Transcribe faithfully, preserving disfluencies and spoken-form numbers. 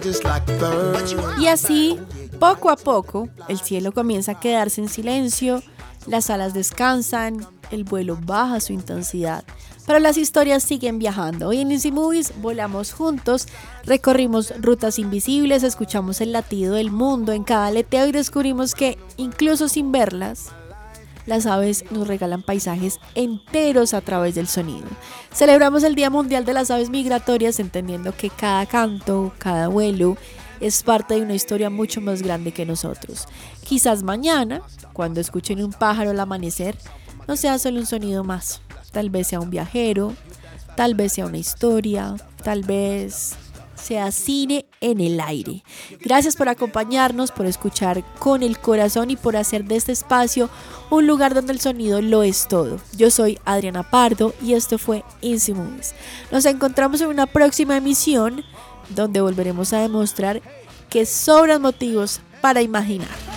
Y así, poco a poco, el cielo comienza a quedarse en silencio, las alas descansan, el vuelo baja su intensidad, pero las historias siguen viajando. Hoy en Easy Movies volamos juntos, recorrimos rutas invisibles, escuchamos el latido del mundo en cada aleteo y descubrimos que, incluso sin verlas, las aves nos regalan paisajes enteros a través del sonido. Celebramos el Día Mundial de las Aves Migratorias entendiendo que cada canto, cada vuelo es parte de una historia mucho más grande que nosotros. Quizás mañana, cuando escuchen un pájaro al amanecer, no sea solo un sonido más. Tal vez sea un viajero, tal vez sea una historia, tal vez sea cine en el aire. Gracias por acompañarnos, por escuchar con el corazón y por hacer de este espacio un lugar donde el sonido lo es todo. Yo soy Adriana Pardo y esto fue Easy Movies. Nos encontramos en una próxima emisión donde volveremos a demostrar que sobran motivos para imaginar.